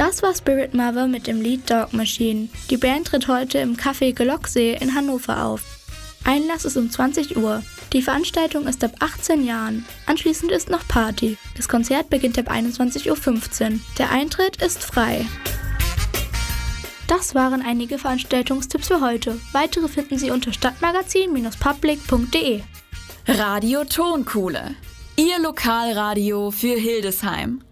Das war Spirit Mother mit dem Lied Dog Machine. Die Band tritt heute im Café Glocksee in Hannover auf. Einlass ist um 20 Uhr. Die Veranstaltung ist ab 18 Jahren. Anschließend ist noch Party. Das Konzert beginnt ab 21:15 Uhr. Der Eintritt ist frei. Das waren einige Veranstaltungstipps für heute. Weitere finden Sie unter stadtmagazin-public.de. Radio Tonkuhle. Ihr Lokalradio für Hildesheim.